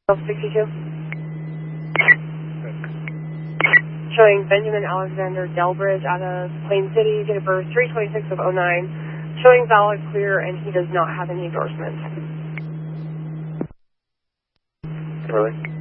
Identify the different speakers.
Speaker 1: 1262. Showing Benjamin Alexander Delbridge out of Plain City, date of birth 3/26 of 09. Showing valid clear, and he does not have any endorsements.
Speaker 2: Really?